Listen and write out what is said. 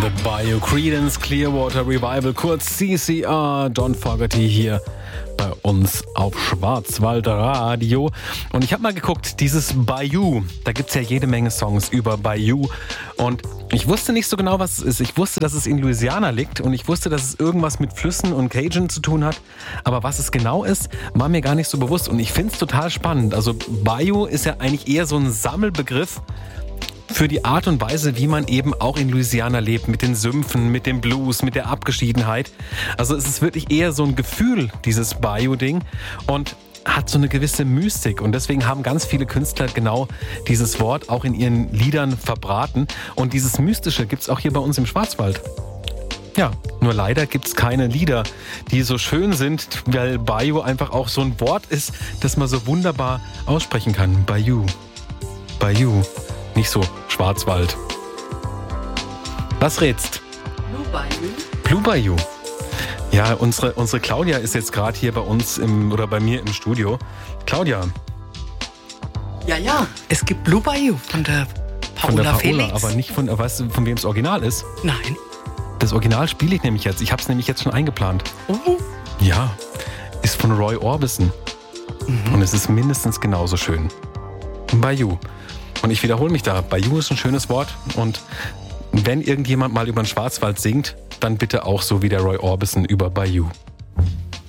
The Bayou, Creedence Clearwater Revival, kurz CCR, Don Fogerty hier bei uns auf Schwarzwald Radio. Und ich habe mal geguckt, dieses Bayou, da gibt es ja jede Menge Songs über Bayou. Und ich wusste nicht so genau, was es ist. Ich wusste, dass es in Louisiana liegt und ich wusste, dass es irgendwas mit Flüssen und Cajun zu tun hat. Aber was es genau ist, war mir gar nicht so bewusst. Und ich finde es total spannend. Also Bayou ist ja eigentlich eher so ein Sammelbegriff für die Art und Weise, wie man eben auch in Louisiana lebt, mit den Sümpfen, mit dem Blues, mit der Abgeschiedenheit. Also es ist wirklich eher so ein Gefühl, dieses Bayou-Ding, und hat so eine gewisse Mystik. Und deswegen haben ganz viele Künstler genau dieses Wort auch in ihren Liedern verbraten. Und dieses Mystische gibt's auch hier bei uns im Schwarzwald. Ja, nur leider gibt's keine Lieder, die so schön sind, weil Bayou einfach auch so ein Wort ist, das man so wunderbar aussprechen kann. Bayou. Bayou. Nicht so Schwarzwald. Was rätst? Blue Bayou. Blue Bayou. Ja, unsere Claudia ist jetzt gerade hier bei uns bei mir im Studio. Claudia. Ja, es gibt Blue Bayou von der Paola Felix. Aber nicht weißt du, von wem das Original ist? Nein. Das Original spiele ich nämlich jetzt. Ich habe es nämlich jetzt schon eingeplant. Oh. Ja, ist von Roy Orbison. Und es ist mindestens genauso schön. Bayou. Und ich wiederhole mich da, Bayou ist ein schönes Wort, und wenn irgendjemand mal über den Schwarzwald singt, dann bitte auch so wie der Roy Orbison über Bayou.